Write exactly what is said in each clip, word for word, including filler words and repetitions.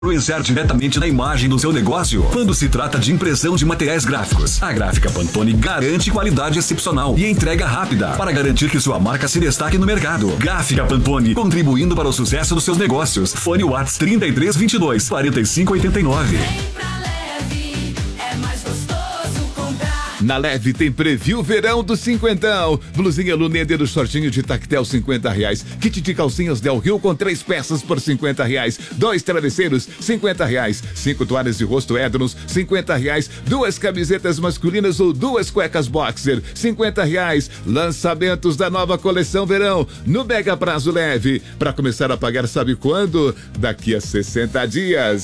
insere diretamente na imagem do seu negócio. Quando se trata de impressão de materiais gráficos, a Gráfica Pantone garante qualidade excepcional e entrega rápida para garantir que sua marca se destaque no mercado. Gráfica Pantone, contribuindo para o sucesso dos seus negócios. Fone WhatsApp trinta e três, vinte e dois, quarenta e cinco, oitenta e nove. Na Leve tem preview verão do cinquentão. Blusinha Luneder do shortinho de tactel, cinquenta reais. Kit de calcinhas Del Rio com três peças por cinquenta reais. Dois travesseiros, cinquenta reais. Cinco toalhas de rosto Ednos, cinquenta reais. Duas camisetas masculinas ou duas cuecas boxer, cinquenta reais. Lançamentos da nova coleção verão no Mega Prazo Leve. Para começar a pagar, sabe quando? Daqui a sessenta dias.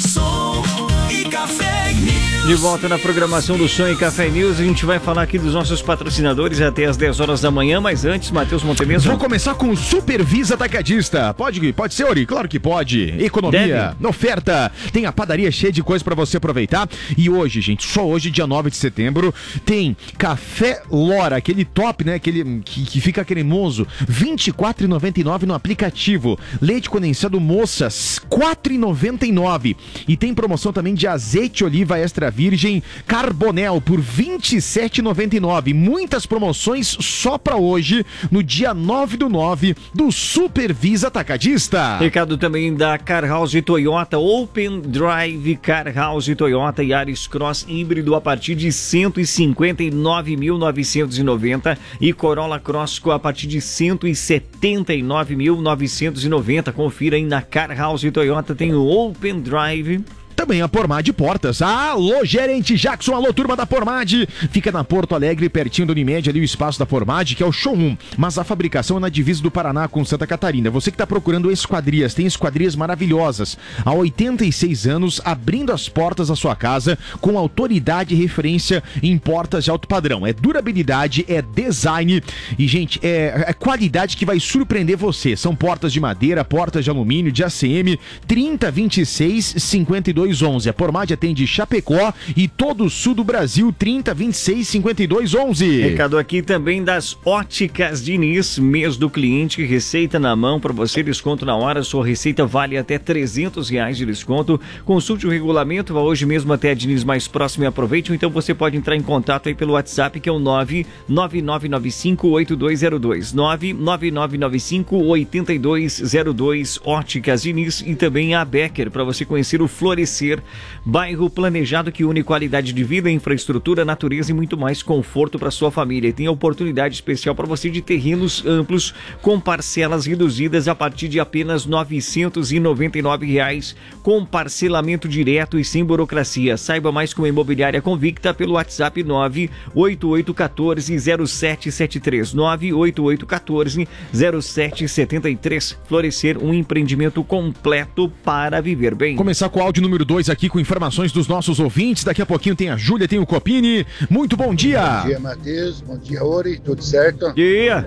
Som e Café News. De volta na programação do Som e Café News, a gente vai falar aqui dos nossos patrocinadores até as dez horas da manhã, mas antes, Matheus Montemesmo. Vou começar com o Supervisa Atacadista. Pode, pode ser, Ori? Claro que pode. Economia, na oferta, tem a padaria cheia de coisa pra você aproveitar. E hoje, gente, só hoje, dia nove de setembro, tem Café Lora, aquele top, né, aquele que, que fica cremoso, vinte e quatro reais e noventa e nove centavos no aplicativo. Leite condensado Moças, quatro reais e noventa e nove centavos. E tem promoção também de azeite oliva extra virgem Carbonel por vinte e sete reais e noventa e nove centavos. Muitas promoções só pra hoje, no dia nove do nove, do Supervisa Atacadista. Recado também da Car House Toyota, Open Drive Car House Toyota Yaris Cross híbrido a partir de cento e cinquenta e nove mil novecentos e noventa e Corolla Cross a partir de cento e setenta e nove mil novecentos e noventa. Confira aí na Car House Toyota, tem o Open Drive. Também a Pormad Portas. Alô, gerente Jackson, alô, turma da Pormad. Fica na Porto Alegre, pertinho do Unimed, ali o espaço da Pormad, que é o showroom. Mas a fabricação é na divisa do Paraná com Santa Catarina. Você que está procurando esquadrias, tem esquadrias maravilhosas. Há oitenta e seis anos, abrindo as portas da sua casa com autoridade e referência em portas de alto padrão. É durabilidade, é design e, gente, é, é qualidade que vai surpreender você. São portas de madeira, portas de alumínio, de A C M, trinta, vinte e seis, cinquenta e dois, onze. A Pormad atende Chapecó e todo o sul do Brasil, trinta, vinte e seis, cinquenta e dois, onze. Recado aqui também das Óticas Diniz, mês do cliente, receita na mão para você, desconto na hora, sua receita vale até trezentos reais de desconto. Consulte o regulamento, vá hoje mesmo até a Diniz mais próximo e aproveite, ou então você pode entrar em contato aí pelo WhatsApp, que é o nove nove nove nove cinco oito dois zero dois, nove nove nove nove cinco oito dois zero dois. Óticas Diniz e também a Becker, para você conhecer o Florescer, bairro planejado que une qualidade de vida, infraestrutura, natureza e muito mais conforto para sua família. E tem a oportunidade especial para você de terrenos amplos com parcelas reduzidas a partir de apenas novecentos e noventa e nove reais, com parcelamento direto e sem burocracia. Saiba mais com a Imobiliária Convicta pelo WhatsApp nove oito oito um quatro zero sete sete três, nove oito oito um quatro zero sete sete três. Florescer, um empreendimento completo para viver bem. Começar com o áudio número dois aqui com informações dos nossos ouvintes. Daqui a pouquinho tem a Júlia, tem o Copini. Muito bom dia. Bom dia, Matheus. Bom dia, Ori. Tudo certo? Bom dia.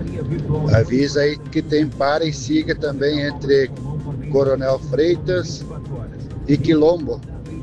Avisa aí que tem para e siga também entre Coronel Freitas e Quilombo.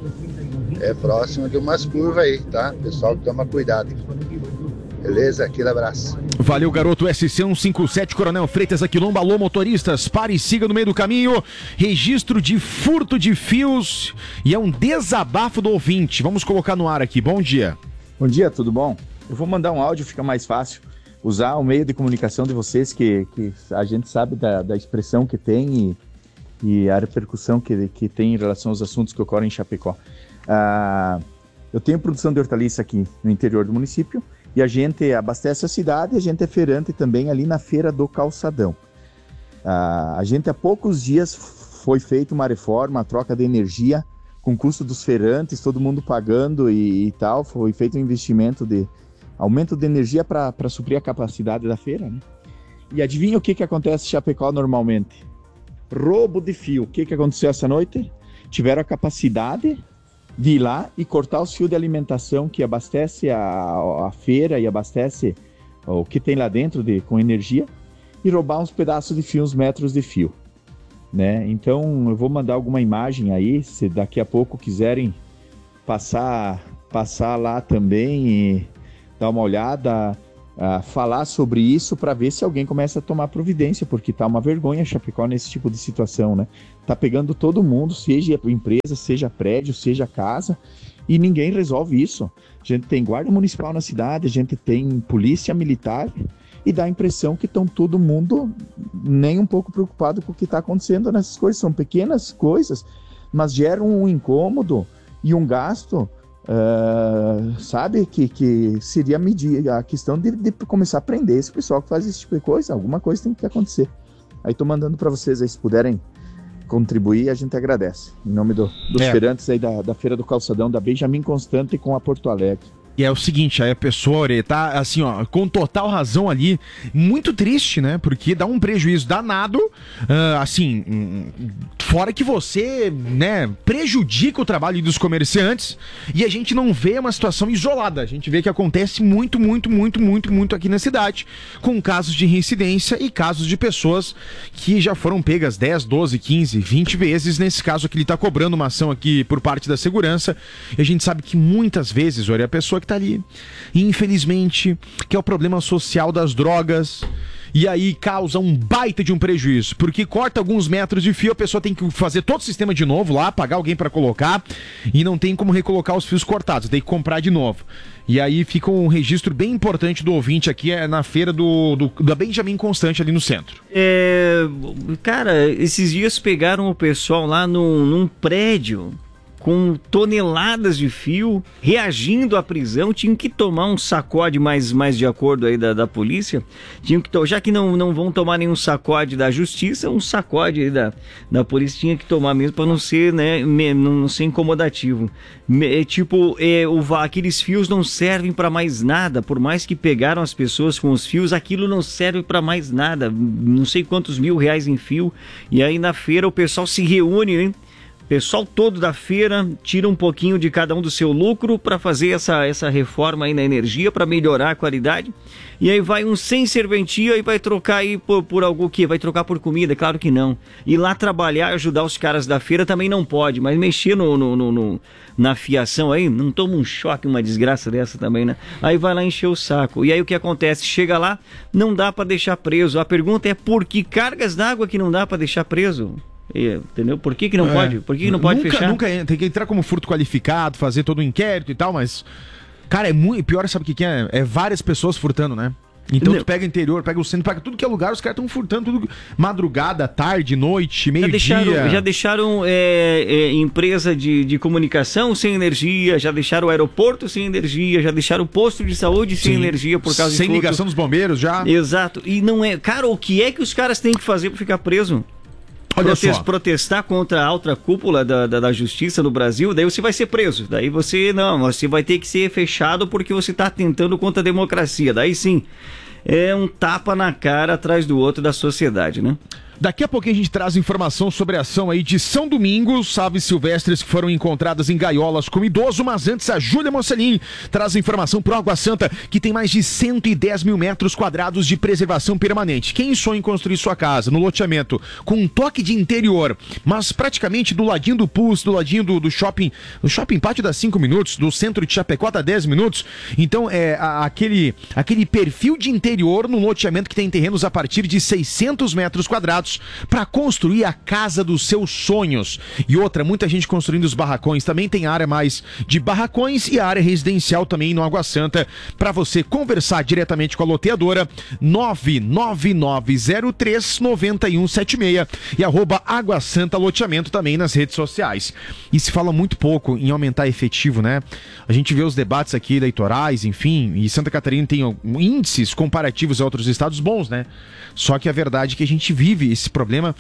É próximo de umas curvas aí, tá? Pessoal, toma cuidado. Beleza? Aquele abraço. Valeu, garoto. S C cento e cinquenta e sete, Coronel Freitas, Aquilombo. Alô, motoristas, pare e siga no meio do caminho. Registro de furto de fios e é um desabafo do ouvinte. Vamos colocar no ar aqui. Bom dia. Bom dia, tudo bom? Eu vou mandar um áudio, fica mais fácil. Usar o meio de comunicação de vocês, que, que a gente sabe da, da expressão que tem e, e a repercussão que, que tem em relação aos assuntos que ocorrem em Chapecó. Ah, eu tenho produção de hortaliça aqui no interior do município. E a gente abastece a cidade e a gente é feirante também ali na Feira do Calçadão. Ah, a gente há poucos dias foi feita uma reforma, a troca de energia com custo dos feirantes, todo mundo pagando e, e tal. Foi feito um investimento de aumento de energia para suprir a capacidade da feira, né? E adivinha o que, que acontece em Chapecó normalmente? Roubo de fio. O que, que aconteceu essa noite? Tiveram a capacidade de ir lá e cortar os fios de alimentação que abastece a, a feira e abastece o que tem lá dentro de, com energia e roubar uns pedaços de fio, uns metros de fio, né? Então eu vou mandar alguma imagem aí, se daqui a pouco quiserem passar, passar lá também e dar uma olhada. uh, falar sobre isso para ver se alguém começa a tomar providência, porque tá uma vergonha Chapecó nesse tipo de situação, né? Tá pegando todo mundo, seja empresa, seja prédio, seja casa, e ninguém resolve isso. A gente tem guarda municipal na cidade, a gente tem polícia militar, e dá a impressão que estão todo mundo nem um pouco preocupado com o que está acontecendo nessas coisas. São pequenas coisas, mas geram um incômodo e um gasto, uh, sabe, que, que seria medir a questão de, de começar a prender esse pessoal que faz esse tipo de coisa. Alguma coisa tem que acontecer. Aí estou mandando para vocês aí, se puderem contribuir, a gente agradece. Em nome do, dos É. feirantes aí da, da Feira do Calçadão, da Benjamin Constante com a Porto Alegre. E é o seguinte, aí a pessoa tá assim, ó, com total razão ali, muito triste, né? Porque dá um prejuízo danado, ah, assim, hum, fora que você, né, prejudica o trabalho dos comerciantes e a gente não vê uma situação isolada, a gente vê que acontece muito, muito, muito, muito, muito aqui na cidade, com casos de reincidência e casos de pessoas que já foram pegas dez, doze, quinze, vinte vezes. Nesse caso aqui ele tá cobrando uma ação aqui por parte da segurança e a gente sabe que muitas vezes, olha, a pessoa que tá ali, infelizmente, que é o problema social das drogas, e aí causa um baita de um prejuízo, porque corta alguns metros de fio, a pessoa tem que fazer todo o sistema de novo lá, pagar alguém para colocar, e não tem como recolocar os fios cortados, tem que comprar de novo. E aí fica um registro bem importante do ouvinte aqui, é na feira do, do da Benjamin Constante ali no centro. É, cara, esses dias pegaram o pessoal lá num, num prédio com toneladas de fio, reagindo à prisão, tinham que tomar um sacode mais, mais de acordo aí da, da polícia, tinham que to... já que não, não vão tomar nenhum sacode da justiça, um sacode aí da, da polícia tinha que tomar mesmo para não ser, né, me, não ser incomodativo. Me, tipo, é, o, aqueles fios não servem para mais nada, por mais que pegaram as pessoas com os fios, aquilo não serve para mais nada, não sei quantos mil reais em fio, e aí na feira o pessoal se reúne, hein? Pessoal todo da feira tira um pouquinho de cada um do seu lucro para fazer essa, essa reforma aí na energia, para melhorar a qualidade. E aí vai um sem serventia e vai trocar aí por, por algo que vai trocar por comida, claro que não. Ir lá trabalhar, ajudar os caras da feira também não pode, mas mexer no, no, no, no, na fiação aí, não toma um choque, uma desgraça dessa também, né? Aí vai lá encher o saco. E aí o que acontece? Chega lá, não dá para deixar preso. A pergunta é por que cargas d'água que não dá para deixar preso? Entendeu? Por que que não é. pode? Por que que não pode nunca, fechar? Nunca tem que entrar como furto qualificado, fazer todo o inquérito e tal, mas... Cara, é muito... Pior, sabe o que que é? É várias pessoas furtando, né? Então não. Tu pega o interior, pega o centro, pega tudo que é lugar, os caras estão furtando tudo. Madrugada, tarde, noite, meio-dia. Já deixaram, já deixaram é, é, empresa de, de comunicação sem energia, já deixaram o aeroporto sem energia, já deixaram o posto de saúde sem Sim. energia por causa sem de furto. ligação dos bombeiros já. Exato. E não é... Cara, o que é que os caras têm que fazer para ficar preso? Olha Protest, só. Protestar contra a alta cúpula da, da, da justiça no Brasil, daí você vai ser preso. Daí você, não, você vai ter que ser fechado porque você está atentando contra a democracia. Daí sim, é um tapa na cara atrás do outro da sociedade, né? Daqui a pouquinho a gente traz informação sobre a ação aí de São Domingos, aves silvestres que foram encontradas em gaiolas com idoso, mas antes a Júlia Mocelin traz informação pro Água Santa, que tem mais de cento e dez mil metros quadrados de preservação permanente. Quem sonha em construir sua casa no loteamento com um toque de interior, mas praticamente do ladinho do P U S, do ladinho do, do shopping, do shopping Pátio dá cinco minutos, do centro de Chapecó dá dez minutos, então é a, aquele, aquele perfil de interior no loteamento que tem terrenos a partir de seiscentos metros quadrados, para construir a casa dos seus sonhos. E outra, muita gente construindo os barracões. Também tem área mais de barracões e área residencial também no Água Santa. Para você conversar diretamente com a loteadora, nove nove nove zero três nove um sete seis e arroba Água Santa Loteamento também nas redes sociais. E se fala muito pouco em aumentar efetivo, né? A gente vê os debates aqui eleitorais, enfim, e Santa Catarina tem índices comparativos a outros estados bons, né? Só que a verdade é que a gente vive esse problema.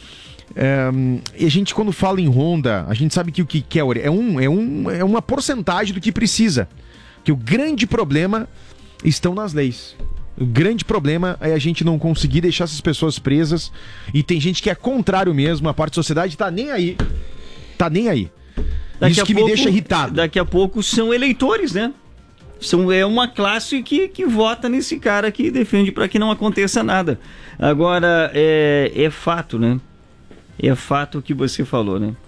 É, e a gente, quando fala em ronda, a gente sabe que o que quer é, um, é, um, é uma porcentagem do que precisa. Que o grande problema estão nas leis. O grande problema é a gente não conseguir deixar essas pessoas presas. E tem gente que é contrário mesmo. A parte da sociedade tá nem aí. Tá nem aí. Daqui Isso que pouco, me deixa irritado. Daqui a pouco são eleitores, né? São, é uma classe que, que vota nesse cara que defende para que não aconteça nada. Agora, é, é fato, né? É fato o que você falou, né?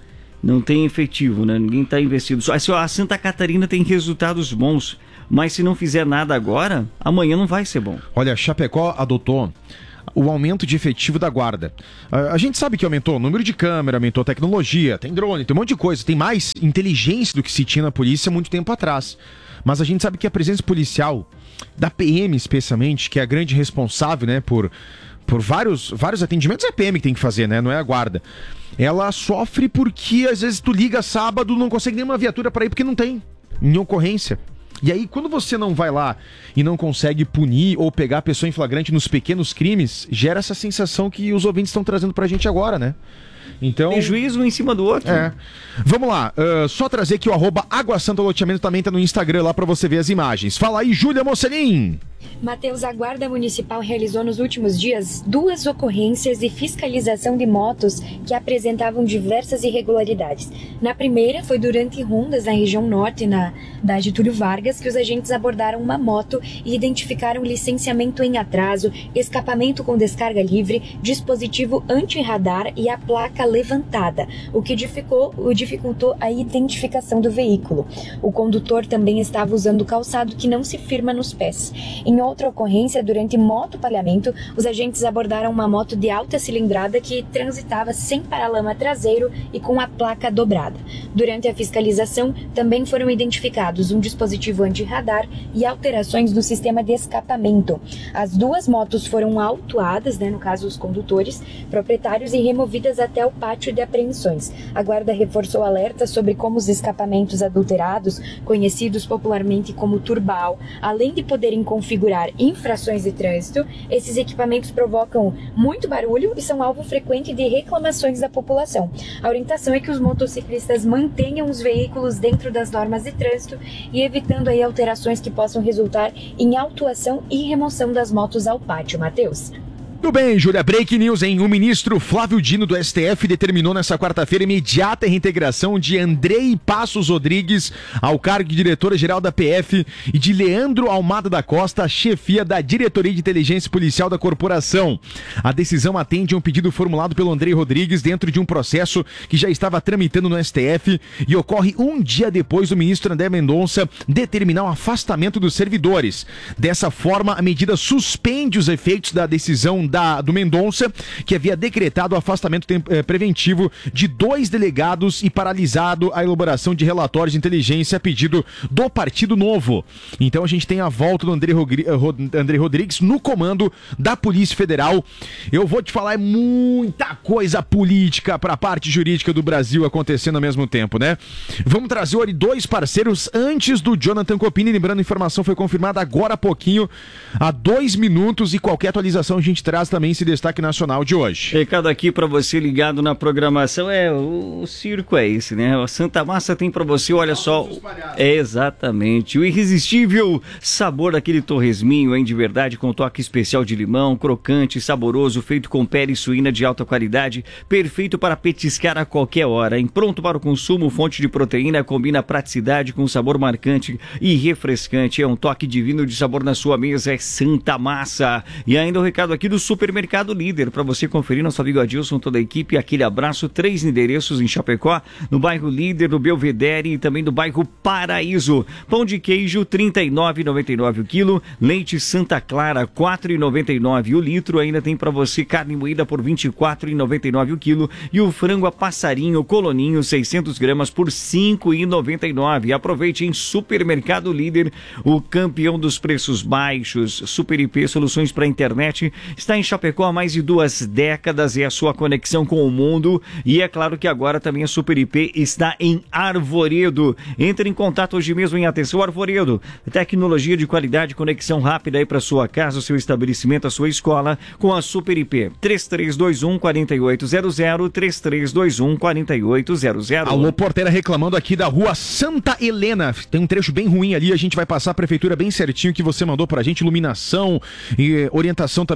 Não tem efetivo, né? Ninguém está investido. Só assim, ó, a Santa Catarina tem resultados bons, mas se não fizer nada agora, amanhã não vai ser bom. Olha, Chapecó adotou o aumento de efetivo da guarda. A, a gente sabe que aumentou o número de câmera, aumentou a tecnologia, tem drone, tem um monte de coisa, tem mais inteligência do que se tinha na polícia há muito tempo atrás. Mas a gente sabe que a presença policial, da P M especialmente, que é a grande responsável, né, por, por vários, vários atendimentos, é a P M que tem que fazer, né, não é a guarda. Ela sofre porque às vezes tu liga sábado, não consegue nenhuma viatura para ir porque não tem, em ocorrência. E aí, quando você não vai lá e não consegue punir ou pegar a pessoa em flagrante nos pequenos crimes, gera essa sensação que os ouvintes estão trazendo pra gente agora, né? Então, tem juízo um em cima do outro. É. Vamos lá, uh, só trazer que o arroba Água Santa Loteamento também tá no Instagram lá pra você ver as imagens. Fala aí, Júlia Mocelin! Matheus, a Guarda Municipal realizou nos últimos dias duas ocorrências de fiscalização de motos que apresentavam diversas irregularidades. Na primeira, foi durante rondas na região norte na, da Getúlio Vargas que os agentes abordaram uma moto e identificaram licenciamento em atraso, escapamento com descarga livre, dispositivo anti-radar e a placa levantada, o que dificultou, o dificultou a identificação do veículo. O condutor também estava usando calçado que não se firma nos pés. Em outra ocorrência, durante motopalhamento, os agentes abordaram uma moto de alta cilindrada que transitava sem paralama traseiro e com a placa dobrada. Durante a fiscalização, também foram identificados um dispositivo anti-radar e alterações no sistema de escapamento. As duas motos foram autuadas, né, no caso os condutores, proprietários, e removidas até o pátio de apreensões. A guarda reforçou alerta sobre como os escapamentos adulterados, conhecidos popularmente como turbal, além de poderem configurar infrações de trânsito, esses equipamentos provocam muito barulho e são alvo frequente de reclamações da população. A orientação é que os motociclistas mantenham os veículos dentro das normas de trânsito e evitando aí alterações que possam resultar em autuação e remoção das motos ao pátio. Matheus. Tudo bem, Júlia. Break news, hein? O ministro Flávio Dino do S T F determinou nessa quarta-feira imediata reintegração de Andrei Passos Rodrigues ao cargo de diretora-geral da P F e de Leandro Almada da Costa, a chefia da Diretoria de Inteligência Policial da Corporação. A decisão atende a um pedido formulado pelo Andrei Rodrigues dentro de um processo que já estava tramitando no S T F e ocorre um dia depois do ministro André Mendonça determinar o afastamento dos servidores. Dessa forma, a medida suspende os efeitos da decisão Da, do Mendonça, que havia decretado o afastamento temp- eh, preventivo de dois delegados e paralisado a elaboração de relatórios de inteligência a pedido do Partido Novo. Então a gente tem a volta do André, Rogri- Rod- André Rodrigues no comando da Polícia Federal. Eu vou te falar, é muita coisa política para a parte jurídica do Brasil acontecendo ao mesmo tempo, né? Vamos trazer hoje dois parceiros antes do Jonathan Copini. Lembrando, a informação foi confirmada agora há pouquinho, há dois minutos, e qualquer atualização a gente traz também esse destaque nacional de hoje. Recado aqui para você ligado na programação, é o, o circo é esse, né? A Santa Massa tem para você, olha só, é exatamente, o irresistível sabor daquele torresminho, hein, de verdade, com toque especial de limão, crocante, saboroso, feito com pele suína de alta qualidade, perfeito para petiscar a qualquer hora, hein? Pronto para o consumo, fonte de proteína, combina praticidade com sabor marcante e refrescante, é um toque divino de sabor na sua mesa, é Santa Massa. E ainda o recado aqui do Supermercado Líder, para você conferir nosso amigo Adilson, toda a equipe, aquele abraço, três endereços em Chapecó, no bairro Líder, no Belvedere e também no bairro Paraíso. Pão de queijo, trinta e nove reais e noventa e nove centavos o quilo, leite Santa Clara, quatro reais e noventa e nove centavos o litro, ainda tem para você carne moída por vinte e quatro reais e noventa e nove centavos o quilo e o frango a passarinho coloninho, seiscentas gramas por cinco reais e noventa e nove centavos. Aproveite em Supermercado Líder, o campeão dos preços baixos. Super I P, soluções para internet, está em Chapecó há mais de duas décadas, é a sua conexão com o mundo, e é claro que agora também a Super I P está em Arvoredo. Entre em contato hoje mesmo em Atenção Arvoredo, tecnologia de qualidade, conexão rápida aí para sua casa, seu estabelecimento, a sua escola, com a Super I P. três três dois um, quatro oito zero zero, três três dois um, quatro oito zero zero. Alô, porteira, reclamando aqui da rua Santa Helena, tem um trecho bem ruim ali, a gente vai passar a prefeitura bem certinho que você mandou pra gente, iluminação e orientação também aqui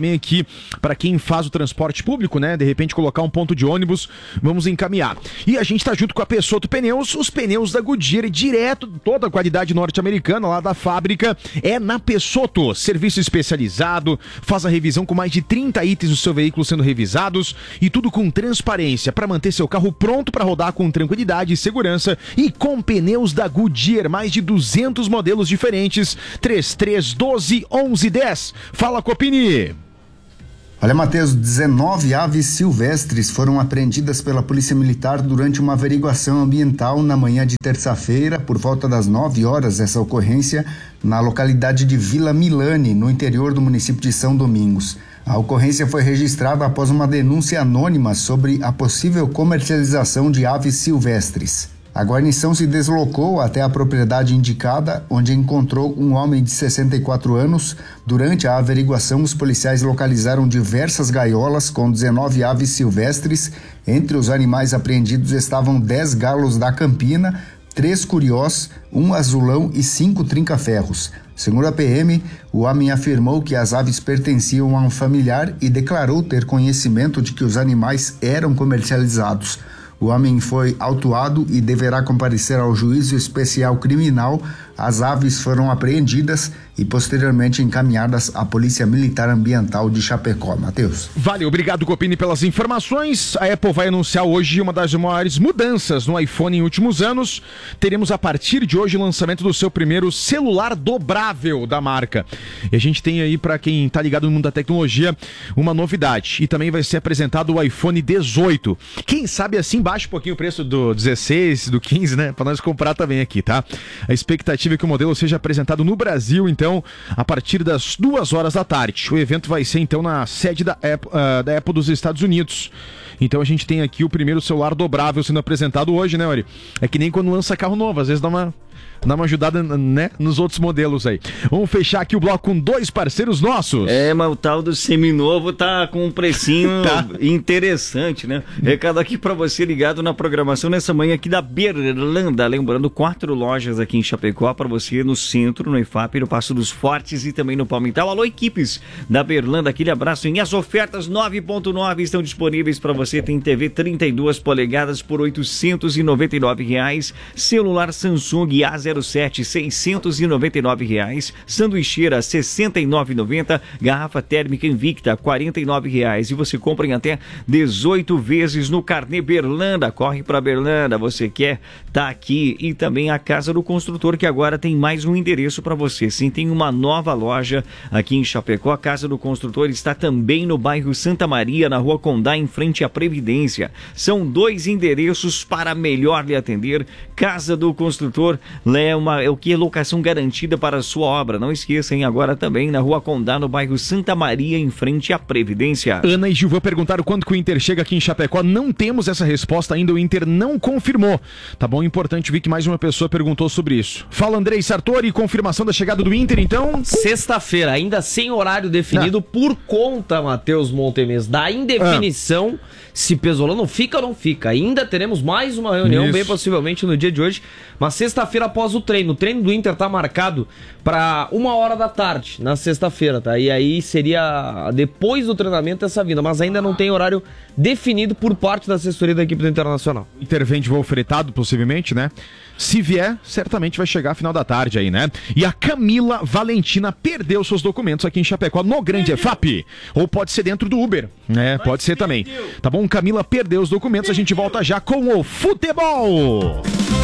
para quem faz o transporte público, né? De repente colocar um ponto de ônibus, vamos encaminhar. E a gente tá junto com a Pessotto Pneus, os pneus da Goodyear, direto, toda a qualidade norte-americana lá da fábrica, é na Pessotto. Serviço especializado, faz a revisão com mais de trinta itens do seu veículo sendo revisados e tudo com transparência para manter seu carro pronto para rodar com tranquilidade e segurança e com pneus da Goodyear, mais de duzentos modelos diferentes. Três três um dois, onze dez. Fala, Copini! Olha, Matheus, dezenove aves silvestres foram apreendidas pela Polícia Militar durante uma averiguação ambiental na manhã de terça-feira, por volta das nove horas, essa ocorrência na localidade de Vila Milane, no interior do município de São Domingos. A ocorrência foi registrada após uma denúncia anônima sobre a possível comercialização de aves silvestres. A guarnição se deslocou até a propriedade indicada, onde encontrou um homem de sessenta e quatro anos. Durante a averiguação, os policiais localizaram diversas gaiolas com dezenove aves silvestres. Entre os animais apreendidos estavam dez galos da Campina, três curiós, um azulão e cinco trinca-ferros. Segundo a P M, o homem afirmou que as aves pertenciam a um familiar e declarou ter conhecimento de que os animais eram comercializados. O homem foi autuado e deverá comparecer ao juízo especial criminal. As aves foram apreendidas e posteriormente encaminhadas à Polícia Militar Ambiental de Chapecó. Matheus. Vale, obrigado, Copini, pelas informações. A Apple vai anunciar hoje uma das maiores mudanças no iPhone em últimos anos. Teremos a partir de hoje o lançamento do seu primeiro celular dobrável da marca. E a gente tem aí, para quem tá ligado no mundo da tecnologia, uma novidade. E também vai ser apresentado o iPhone dezoito. Quem sabe assim baixa um pouquinho o preço do dezesseis, do quinze, né? Para nós comprar também aqui, tá? A expectativa é que o modelo seja apresentado no Brasil, então, a partir das duas horas da tarde. O evento vai ser, então, na sede da Apple, uh, da Apple dos Estados Unidos. Então a gente tem aqui o primeiro celular dobrável sendo apresentado hoje, né, Ori? É que nem quando lança carro novo, às vezes dá uma... Dá uma ajudada, né, nos outros modelos aí. Vamos fechar aqui o bloco com dois parceiros nossos. É, mas o tal do seminovo tá com um precinho tá. interessante, né? Recado aqui pra você ligado na programação nessa manhã aqui da Berlanda. Lembrando, quatro lojas aqui em Chapecó pra você no centro, no I F A P, no Passo dos Fortes e também no Palmital. Alô, equipes da Berlanda, aquele abraço. E as ofertas nove ponto nove estão disponíveis pra você. Tem T V trinta e duas polegadas por oitocentos e noventa e nove reais. Celular Samsung A zero sete, seiscentos e noventa e nove reais, sanduicheira sessenta e nove reais e noventa centavos, garrafa térmica Invicta quarenta e nove reais e você compra em até dezoito vezes no carnê Berlanda. Corre para Berlanda, você quer tá aqui. E também a Casa do Construtor, que agora tem mais um endereço para você. Sim, tem uma nova loja aqui em Chapecó. A Casa do Construtor está também no bairro Santa Maria, na Rua Condá, em frente à Previdência. São dois endereços para melhor lhe atender. Casa do Construtor é, uma, é o que é locação garantida para a sua obra. Não esqueçam, agora também na Rua Condá, no bairro Santa Maria, em frente à Previdência. Ana e Gilvan perguntaram quando que o Inter chega aqui em Chapecó. Não temos essa resposta ainda, o Inter não confirmou. Tá bom? Importante, vi que mais uma pessoa perguntou sobre isso. Fala, Andrei Sartori, confirmação da chegada do Inter, então? Sexta-feira, ainda sem horário definido, ah. por conta, Matheus Montemes, da indefinição ah. se Pesolano fica ou não fica. Ainda teremos mais uma reunião, isso. bem possivelmente no dia de hoje, mas sexta-feira após o treino. O treino do Inter tá marcado para uma hora da tarde, na sexta-feira, tá? E aí seria depois do treinamento essa vinda, mas ainda não tem horário definido por parte da assessoria da equipe do Internacional. Inter vem de voo fretado, possivelmente, né? Se vier, certamente vai chegar final da tarde aí, né? E a Camila Valentina perdeu seus documentos aqui em Chapecó, no Grande E F A P. Ou pode ser dentro do Uber, né? Pode ser também. Tá bom? Camila perdeu os documentos, a gente volta já com o futebol.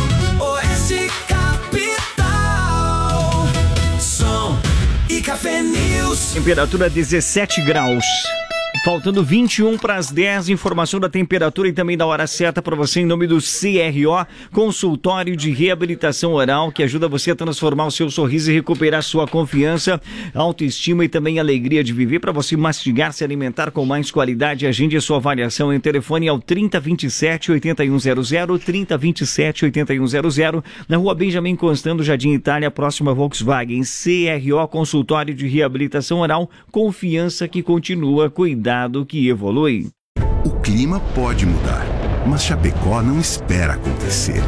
Oeste Capital, Som e Café News. Temperatura dezessete graus. Faltando vinte e um para as dez, informação da temperatura e também da hora certa para você em nome do C R O, consultório de reabilitação oral, que ajuda você a transformar o seu sorriso e recuperar sua confiança, autoestima e também alegria de viver. Para você mastigar, se alimentar com mais qualidade, agende a sua avaliação em telefone ao trinta, vinte e sete, oitenta e um zero zero, trinta, vinte e sete, oitenta e um zero zero, na rua Benjamin Constant, Jardim Itália, próxima a Volkswagen. C R O, consultório de reabilitação oral, confiança que continua, cuidado que evolui. O clima pode mudar, mas Chapecó não espera acontecer.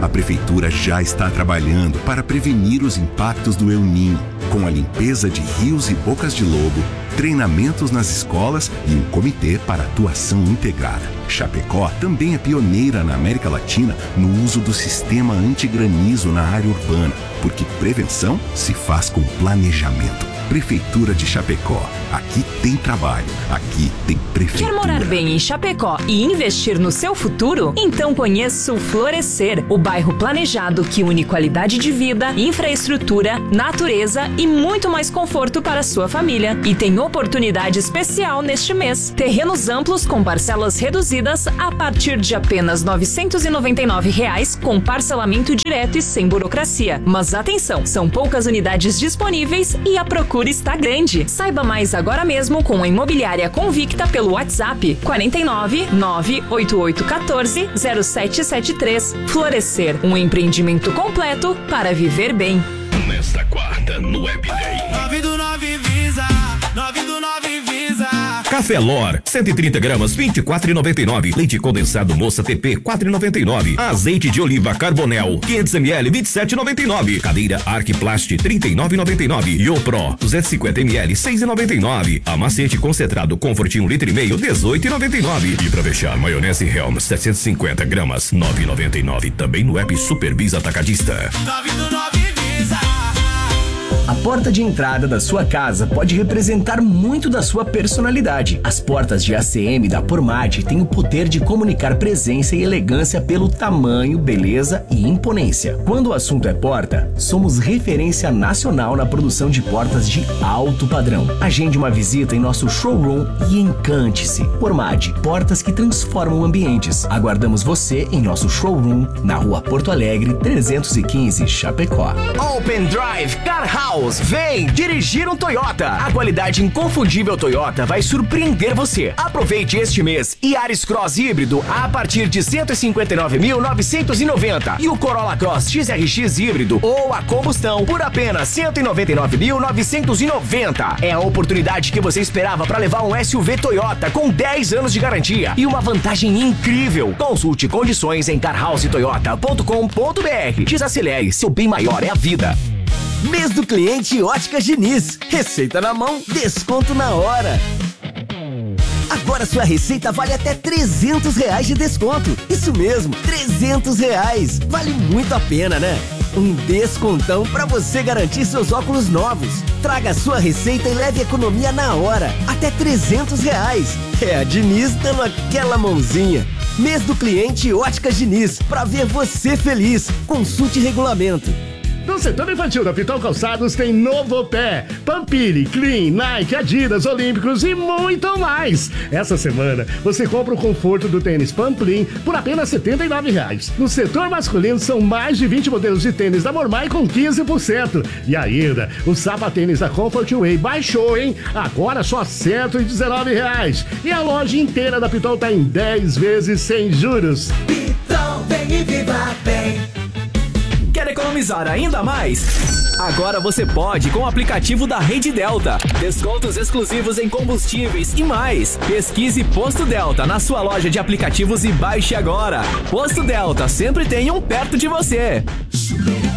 A Prefeitura já está trabalhando para prevenir os impactos do El Niño, com a limpeza de rios e bocas de lobo, treinamentos nas escolas e um comitê para atuação integrada. Chapecó também é pioneira na América Latina no uso do sistema antigranizo na área urbana, porque prevenção se faz com planejamento. Prefeitura de Chapecó. Aqui tem trabalho, aqui tem prefeitura. Quer morar bem em Chapecó e investir no seu futuro? Então conheça o Florescer, o bairro planejado que une qualidade de vida, infraestrutura, natureza e muito mais conforto para a sua família. E tem oportunidade especial neste mês. Terrenos amplos com parcelas reduzidas a partir de apenas novecentos e noventa e nove reais, com parcelamento direto e sem burocracia. Mas atenção, são poucas unidades disponíveis e a procura está grande. Saiba mais agora mesmo com a Imobiliária Convicta pelo WhatsApp quatro nove nove oito oito um quatro zero sete sete três. Florescer, um empreendimento completo para viver bem. Nesta quarta, no App Day. nove do nove Visa, nove do nove Visa. Café Lor, cento e trinta gramas, vinte e quatro reais e noventa e nove centavos. Leite condensado Moça T P, quatro reais e noventa e nove centavos. Azeite de oliva Carbonel, quinhentos mililitros, vinte e sete reais e noventa e nove centavos. Cadeira Arquiplast, trinta e nove reais e noventa e nove centavos. Yopro, duzentos e cinquenta mililitros, seis reais e noventa e nove centavos. Amacete concentrado Comfort um litro e meio, dezoito reais e noventa e nove centavos. E pra fechar, maionese Helm, setecentos e cinquenta gramas, nove reais e noventa e nove centavos. Também no app Supervisa Atacadista. nove do nove Visa. A porta de entrada da sua casa pode representar muito da sua personalidade. As portas de A C M da Pormate têm o poder de comunicar presença e elegância pelo tamanho, beleza e imponência. Quando o assunto é porta, somos referência nacional na produção de portas de alto padrão. Agende uma visita em nosso showroom e encante-se. Pormate, portas que transformam ambientes. Aguardamos você em nosso showroom na Rua Porto Alegre, trezentos e quinze, Chapecó. Open Drive Car House. Vem dirigir um Toyota. A qualidade inconfundível Toyota vai surpreender você. Aproveite este mês Yaris Cross híbrido a partir de cento e cinquenta e nove mil novecentos e noventa e o Corolla Cross X R X híbrido ou a combustão por apenas cento e noventa e nove mil novecentos e noventa. É a oportunidade que você esperava para levar um S U V Toyota com dez anos de garantia e uma vantagem incrível. Consulte condições em car house toyota ponto com ponto b r. Desacelere, seu bem maior é a vida. Mês do cliente Óticas Diniz. Receita na mão, desconto na hora. Agora sua receita vale até trezentos reais de desconto. Isso mesmo, trezentos reais. Vale muito a pena, né? Um descontão pra você garantir seus óculos novos. Traga sua receita e leve economia na hora. Até trezentos reais. É a Diniz dando aquela mãozinha. Mês do cliente Óticas Diniz. Pra ver você feliz. Consulte regulamento. No setor infantil da Pitol Calçados tem Novo Pé, Pampiri, Clean, Nike, Adidas, Olímpicos e muito mais. Essa semana você compra o conforto do tênis Pamplin por apenas setenta e nove reais. No setor masculino são mais de vinte modelos de tênis da Mormai com quinze por cento. E ainda, o sapatênis da Comfort Way baixou, hein? Agora só cento e dezenove reais. E a loja inteira da Pitol tá em dez vezes sem juros. Pitol, vem e viva bem. Quer economizar ainda mais? Agora você pode com o aplicativo da Rede Delta. Descontos exclusivos em combustíveis e mais. Pesquise Posto Delta na sua loja de aplicativos e baixe agora. Posto Delta, sempre tem um perto de você.